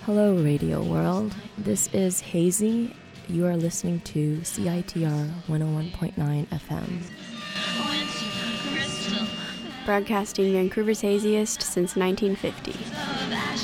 Hello, Radio World. This is Hazy. You are listening to CITR 101.9 FM. Broadcasting Vancouver's haziest since 1950.